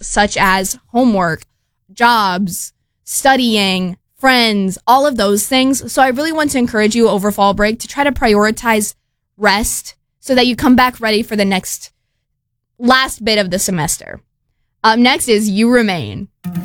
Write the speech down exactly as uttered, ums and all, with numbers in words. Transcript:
such as homework, jobs, studying, friends, all of those things. So I really want to encourage you over fall break to try to prioritize rest so that you come back ready for the next last bit of the semester. Up next is You Remain.